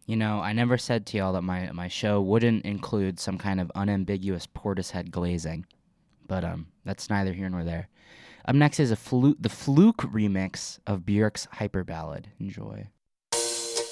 You know, I never said to y'all that my show wouldn't include some kind of unambiguous Portishead glazing, but that's neither here nor there. Up next is the Fluke remix of Björk's Hyper Ballad. Enjoy.